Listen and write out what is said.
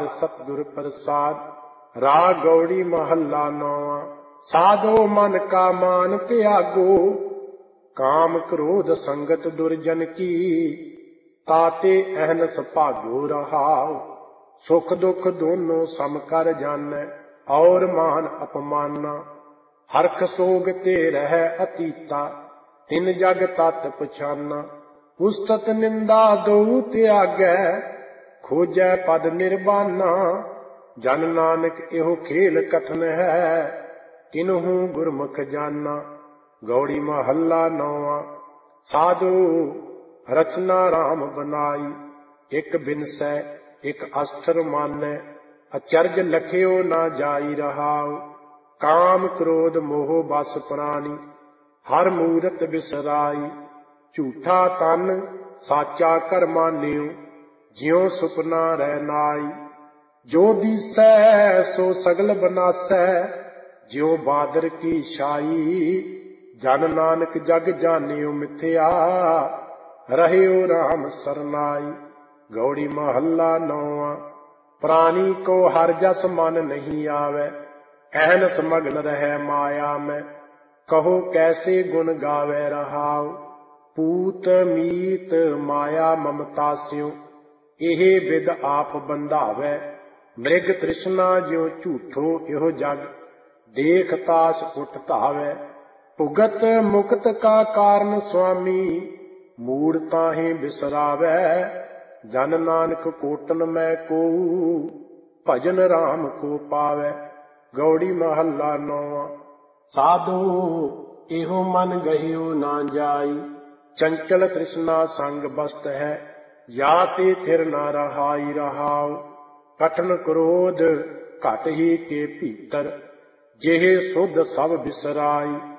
आधार सतगुर प्रसाद। राग गौड़ी महला नौवां। साधो मन का मान त्यागो, काम क्रोध संगत दुर्जन की। ताते अहनस भागो रहाओ, सुख दुख दोनों सम कर जानै। और मान अपमाना, हरख सोग ते रह अतीता। तिन जग तत पछाना, उस्तत निंदा दो त्यागै। खोजै पद निर्वाणा, जन नानक एहो खेल कथन है। किन्हू गुरमुख जाना। गौड़ी महला नौवां। साधो रचना राम बनाई, एक बिनसै एक अस्त्र मानै। अचरज लखियो ना जाई रहाओ, काम क्रोध मोह बस प्राणी। हर मूरत बिसराई, झूठा तन साचा कर मानियो। ज्यों सुपना रह नाई, जो दिसै सो सगल बनासै। ज्यों बादर की छाई, जन नानक जग जानियो मिथ्या। रहियो राम सरनाई। गौड़ी महला नौवां। प्राणी को हर जस मन नहीं आवे, अहनस मगन रहे माया में। कहो कैसे गुण गावे रहाओ, पूत मीत माया ममता स्यों। एहे विद आप बंधावे, मृग तृष्णा ज्यों झूठो एहो जग। देख तास उठ धावे, भुगत मुक्त का कारण स्वामी। मूढ़ ताहि बिसरावे, जन नानक कोटन में को। भजन राम को पावे। गौड़ी महला नौवां। साधो एहो मन गहियो ना जाई, चंचल तृष्णा संग बस्त है। या ते थिर न रहाई रहाओ, कठिन क्रोध घट ही के भीतर। जेह सुध सब बिसराई,